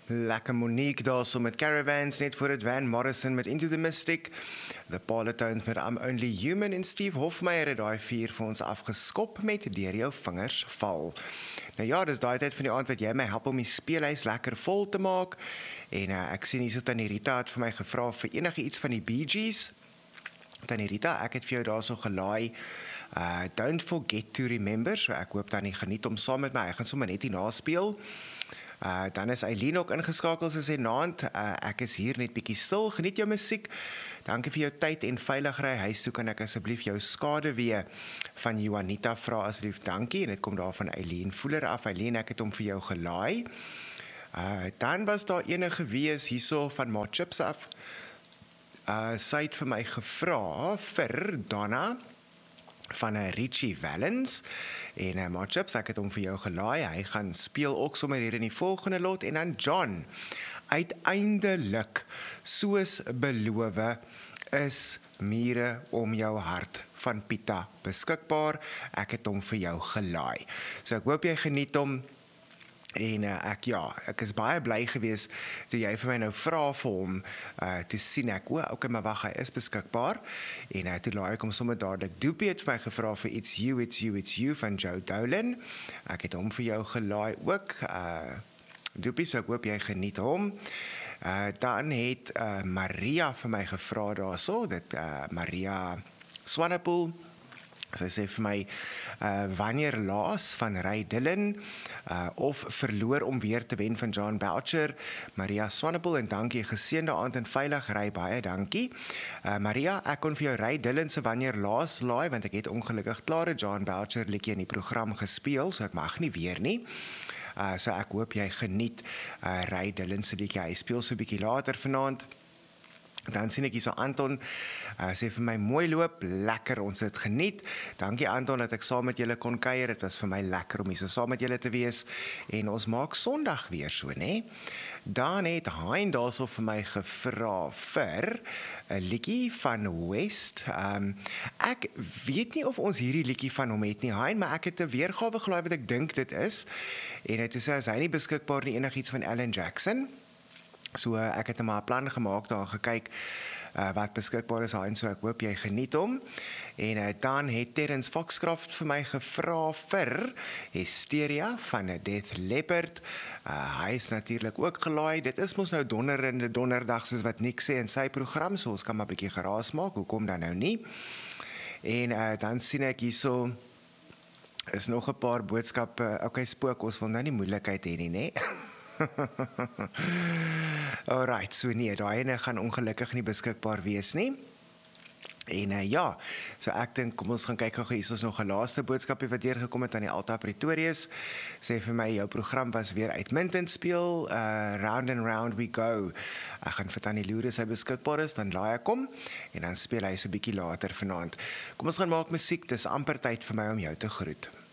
Lekker Monique daar so met Caravans, net voor het Van Morrison met Into the Mystic, The Parlotones met I'm Only Human en Steve Hofmeyer het daai 4 vir ons afgeskop met Deur jou vingers val. Nou ja, dis daai tyd van die aand wat jy my help om die speelhuis lekker vol te maak en ek sien hier so Tannie Rita het vir my gevra vir enige iets van die Bee Gees. Tannie Rita, ek het vir jou daar so gelaai, Don't Forget to Remember, so ek hoop Tannie geniet om saam met my, ek gaan sommer net hier naspeel. Dan is Eileen ook ingeskakel, sy sê naand, ek is hier net bietjie stil, geniet jou musiek, dankie vir jou tyd en veilig ry huis toe, kan ek asseblief jou skade weer van Juanita vra asseblief, dankie, en dit kom daar van Eileen Voeler af, Eileen, ek het hom vir jou gelaai. Dan was daar enige gewees hierso van Ma Chips af, sy het vir my gevra vir Donna, van Richie Valens en Ma Chips, ek het hom vir jou gelaai, hy gaan speel ook sommer hier in die volgende lot, en dan John, uiteindelik, soos beloof, is Mure om jou hart van Pieter beskikbaar, ek het hom vir jou gelaai, so ek hoop jy geniet hom, en ek is baie bly gewees toe jy vir my nou vra vir hom, toe sien ek, okay, maar wag, hy is beskikbaar, en toe laai ek hom sommer dadelik, Doopie het vir my gevra vir It's You, It's You, It's You van Joe Dolan, ek het hom vir jou gelaai ook, Doopie, so ek hoop jy geniet hom, dan het Maria vir my gevra daarso, dit Maria Swanepoel, sy sê vir my, wanneer laas van Ray Dillon, of verloor om weer te wen van John Boucher, Maria Swanepoel, en dankie, geseënde aand en veilig ry, baie dankie. Maria, ek kon vir jou Ray Dillon se wanneer laas laai, want ek het ongelukkig klare John Boucher liedjie in die program gespeel, so ek mag nie weer nie. So ek hoop jy geniet Ray Dillon se liedjie, hy speel so 'n bietjie later vanaand. Dan sien ek hier so Anton, sê vir my mooi loop, lekker, ons het geniet, dankie Anton dat ek saam met julle kon kuier, het was vir my lekker om hier so saam met julle te wees, en ons maak Sondag weer so, né? Dan het Hein daarso vir my gevra vir 'n liedjie van West, ek weet nie of ons hierdie liedjie van hom het nie, Hein, maar ek het 'n weergawe gelaai wat ek dink dit is, en toe sê as hy nie beskikbaar nie enigiets van Alan Jackson, so ek het maar 'n plan gemaak daar gekyk wat beskikbaar is en so ek hoop jy geniet hom. En dan het Terrence Foxcroft vir my gevra vir Hysteria van Death Leopard. Hy is natuurlik ook gelaai. Dit is mos nou donderdag soos wat Nick sê in sy program, so ons kan maar 'n bietjie geraas maak. Hoekom dan nou nie? En dan sien ek hierso is nog 'n paar boodskappe. Okay, spook, ons wil nou nie moeilikheid hê nie, né? Alright, so nee, daai ene gaan ongelukkig nie beskikbaar wees nie. En so ek dink, kom ons gaan kyk gou, hier is ons nog 'n laaste boodskapie wat deurgekom het aan die Alta Pretorius. Sê vir my, jou program was weer uitmuntend, speel, round and round we go. Ek gaan vir Tannie Lourdes hy beskikbaar is, dan laai ek kom, en dan speel hy so 'n bietjie later vanaand. Kom ons gaan maak musiek, dis amper tyd vir my om jou te groet.